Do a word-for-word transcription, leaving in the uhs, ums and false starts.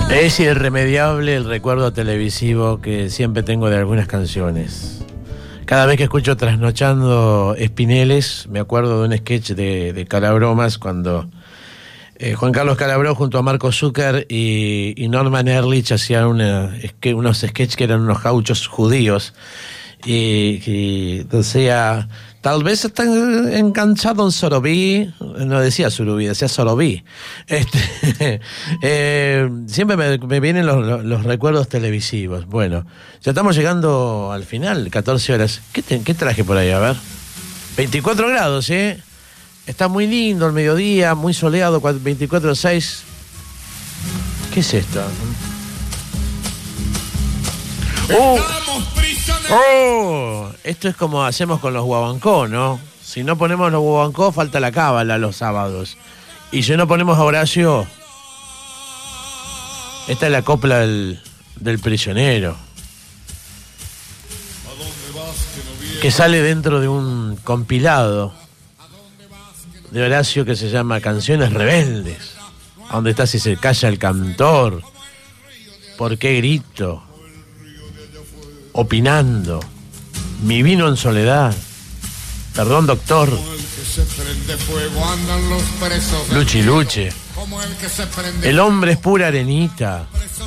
Es irremediable el recuerdo televisivo que siempre tengo de algunas canciones. Cada vez que escucho Trasnochando Espineles, me acuerdo de un sketch de, de Calabromas cuando eh, Juan Carlos Calabró junto a Marco Zucker y, y Norman Ehrlich hacían una, es que unos sketches que eran unos gauchos judíos y, y decía, tal vez están enganchados en Sorobí, no decía Surubí, decía Sorobí. Este, eh, siempre me, me vienen los, los, los recuerdos televisivos. Bueno, ya estamos llegando al final, catorce horas. ¿Qué, te, qué traje por ahí? A ver. veinticuatro grados, ¿eh? Está muy lindo el mediodía, muy soleado, veinticuatro seis. ¿Qué es esto? ¡Oh! ¡Oh! Esto es como hacemos con los guabancó, ¿no? Si no ponemos los guabancó, falta la cábala los sábados. Y si no ponemos a Horacio, esta es la copla del, del prisionero, que sale dentro de un compilado de Horacio que se llama Canciones Rebeldes. ¿A dónde está si se calla el cantor? ¿Por qué grito? Opinando. Mi vino en soledad. Perdón, doctor. Luchi Luche. El hombre es pura arenita.